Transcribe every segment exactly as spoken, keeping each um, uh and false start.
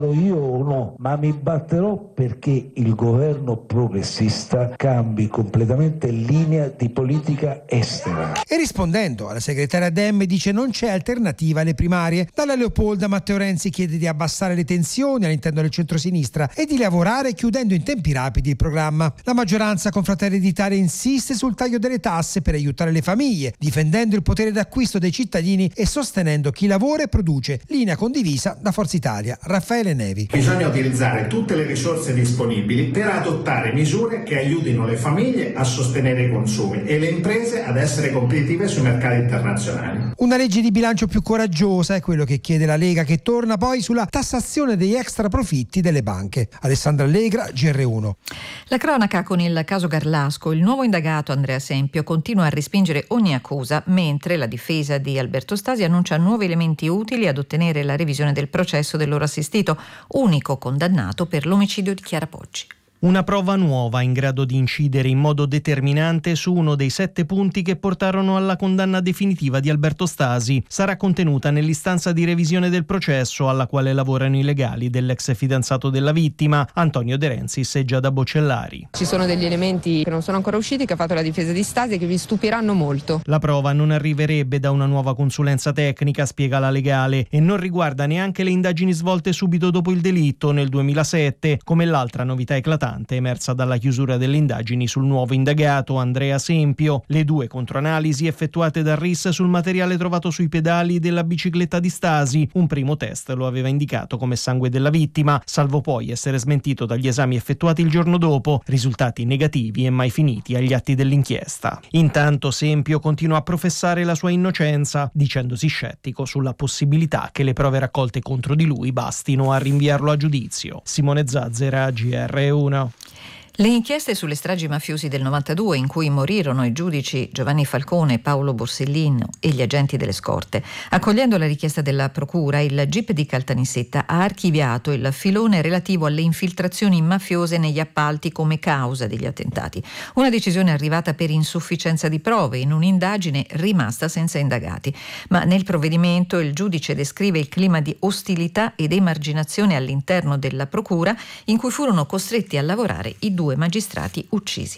Io o no, ma mi batterò perché il governo progressista cambi completamente linea di politica estera. E rispondendo alla segretaria Dem dice non c'è alternativa alle primarie. Dalla Leopolda Matteo Renzi chiede di abbassare le tensioni all'interno del centrosinistra e di lavorare chiudendo in tempi rapidi il programma. La maggioranza con Fratelli d'Italia insiste sul taglio delle tasse per aiutare le famiglie, difendendo il potere d'acquisto dei cittadini e sostenendo chi lavora e produce. Linea condivisa da Forza Italia. Raffaele Nevi. Bisogna utilizzare tutte le risorse disponibili per adottare misure che aiutino le famiglie a sostenere i consumi e le imprese ad essere competitive sui mercati internazionali. Una legge di bilancio più coraggiosa è quello che chiede la Lega, che torna poi sulla tassazione degli extra profitti delle banche. Alessandra Allegra, G R uno. La cronaca con il caso Garlasco. Il nuovo indagato Andrea Sempio continua a respingere ogni accusa, mentre la difesa di Alberto Stasi annuncia nuovi elementi utili ad ottenere la revisione del processo del loro assistito, unico condannato per l'omicidio di Chiara Poggi. Una prova nuova in grado di incidere in modo determinante su uno dei sette punti che portarono alla condanna definitiva di Alberto Stasi. Sarà contenuta nell'istanza di revisione del processo alla quale lavorano i legali dell'ex fidanzato della vittima, Antonio De Renzis e Giada Bocellari. Ci sono degli elementi che non sono ancora usciti, che ha fatto la difesa di Stasi e che vi stupiranno molto. La prova non arriverebbe da una nuova consulenza tecnica, spiega la legale, e non riguarda neanche le indagini svolte subito dopo il delitto nel duemilasette, come l'altra novità eclatante emersa dalla chiusura delle indagini sul nuovo indagato Andrea Sempio. Le due controanalisi effettuate dal R I S sul materiale trovato sui pedali della bicicletta di Stasi. Un primo test lo aveva indicato come sangue della vittima, salvo poi essere smentito dagli esami effettuati il giorno dopo, risultati negativi e mai finiti agli atti dell'inchiesta. Intanto Sempio continua a professare la sua innocenza, dicendosi scettico sulla possibilità che le prove raccolte contro di lui bastino a rinviarlo a giudizio. Simone Zazzera, G R uno. Le inchieste sulle stragi mafiosi del novantadue, in cui morirono i giudici Giovanni Falcone e Paolo Borsellino e gli agenti delle scorte. Accogliendo la richiesta della procura, il G I P di Caltanissetta ha archiviato il filone relativo alle infiltrazioni mafiose negli appalti come causa degli attentati. Una decisione arrivata per insufficienza di prove in un'indagine rimasta senza indagati. Ma nel provvedimento il giudice descrive il clima di ostilità ed emarginazione all'interno della procura, in cui furono costretti a lavorare i due magistrati uccisi.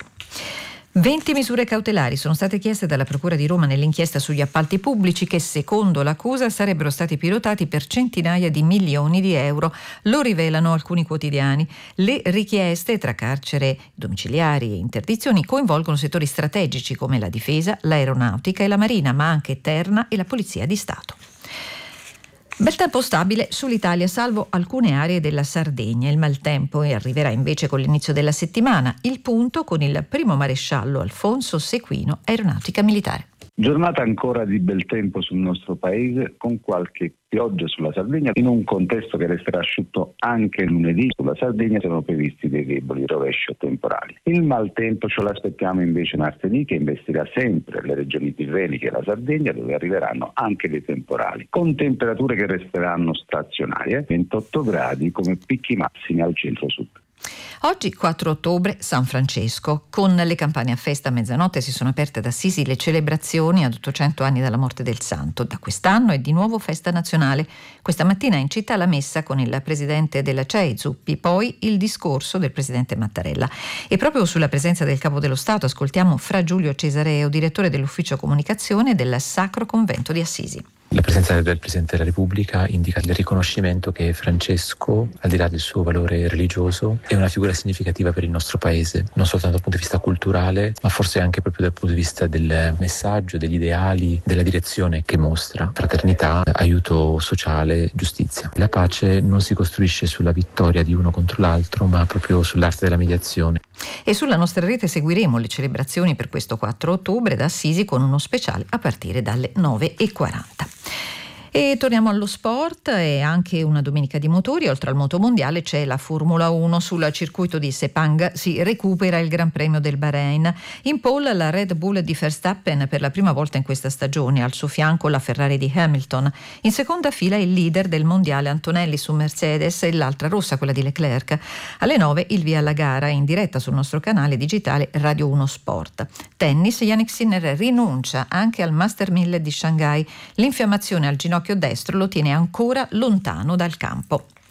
venti misure cautelari sono state chieste dalla Procura di Roma nell'inchiesta sugli appalti pubblici che, secondo l'accusa, sarebbero stati pilotati per centinaia di milioni di euro. Lo rivelano alcuni quotidiani. Le richieste, tra carcere domiciliari e interdizioni, coinvolgono settori strategici come la difesa, l'aeronautica e la marina, ma anche Terna e la Polizia di Stato. Bel tempo stabile sull'Italia, salvo alcune aree della Sardegna. Il maltempo arriverà invece con l'inizio della settimana. Il punto con il primo maresciallo Alfonso Sequino, Aeronautica Militare. Giornata ancora di bel tempo sul nostro paese, con qualche pioggia sulla Sardegna, in un contesto che resterà asciutto anche lunedì. Sulla Sardegna sono previsti dei deboli rovesci o temporali. Il maltempo ce l'aspettiamo invece martedì, che investirà sempre le regioni tirreniche e la Sardegna, dove arriveranno anche dei temporali, con temperature che resteranno stazionarie, ventotto gradi come picchi massimi al centro-sud. Oggi quattro ottobre, San Francesco. Con le campane a festa a mezzanotte si sono aperte ad Assisi le celebrazioni ad ottocento anni dalla morte del santo. Da quest'anno è di nuovo festa nazionale. Questa mattina in città la messa con il presidente della C E I Zuppi, poi il discorso del presidente Mattarella. E proprio sulla presenza del Capo dello Stato ascoltiamo Fra Giulio Cesareo, direttore dell'ufficio comunicazione del Sacro Convento di Assisi. La presenza del Presidente della Repubblica indica il riconoscimento che Francesco, al di là del suo valore religioso, è una figura significativa per il nostro paese, non soltanto dal punto di vista culturale, ma forse anche proprio dal punto di vista del messaggio, degli ideali, della direzione che mostra: fraternità, aiuto sociale, giustizia. La pace non si costruisce sulla vittoria di uno contro l'altro, ma proprio sull'arte della mediazione. E sulla nostra rete seguiremo le celebrazioni per questo quattro ottobre da Assisi con uno speciale a partire dalle nove e quaranta. E torniamo allo sport, e anche una domenica di motori. Oltre al motomondiale c'è la Formula uno. Sul circuito di Sepang si recupera il Gran Premio del Bahrain. In pole la Red Bull di Verstappen per la prima volta in questa stagione, al suo fianco la Ferrari di Hamilton. In seconda fila il leader del mondiale Antonelli su Mercedes e l'altra rossa, quella di Leclerc. Alle nove il via alla gara in diretta sul nostro canale digitale Radio uno Sport. Tennis, Jannik Sinner rinuncia anche al Master mille di Shanghai. L'infiammazione al ginocchio destro lo tiene ancora lontano dal campo.